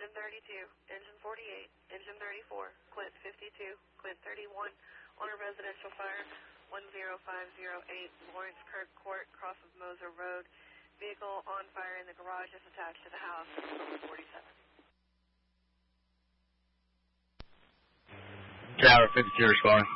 Engine 32, Engine 48, Engine 34, Clint 52, Clint 31, on a residential fire, 10508 Lawrence Kirk Court, cross of Moser Road. Vehicle on fire in the garage is attached to the house, 47. Tower 52 responding.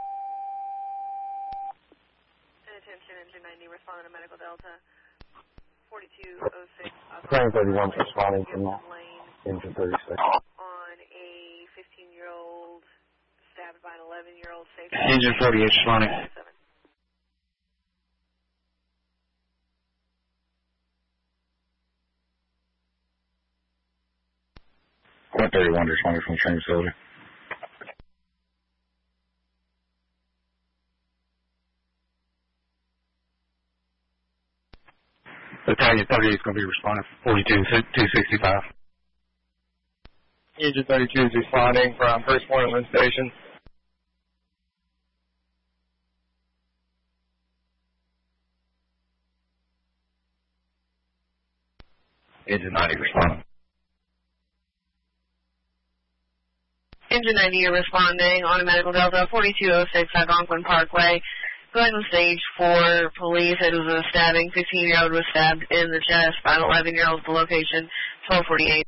And attention, Engine 90 responding to Medical Delta. 4206. Plane 31 responding from Engine 36. On a 15-year-old stabbed by an 11-year-old safety. Engine 48 responding. 31 responding from the training facility. Battalion 38 is going to be responding for 42-265. Engine 32 is responding from First Point Wind Station. Engine 90 responding. Engine 90, you're responding on a Medical Delta, 4206 Algonquin Parkway. Going to stage 4 police. It was a stabbing. 15-year-old was stabbed in the chest by an 11-year-old at the location, 1248.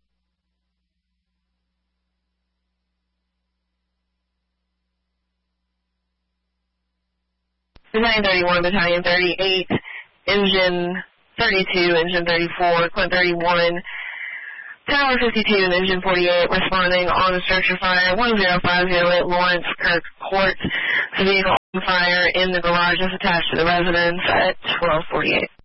Battalion 31, Battalion 38, Engine 32, Engine 34, Clint 31, Tower 52, and Engine 48 responding on a structure fire, 10508 Lawrence Kirk Court. The vehicle on fire in the garage is attached to the residence at 1248.